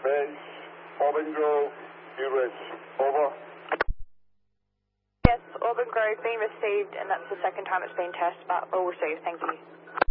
Base, Auburn Grove, U.S. Over. Yes, Auburn Grove being received, and that's the second time it's been tested, but all received. Thank you.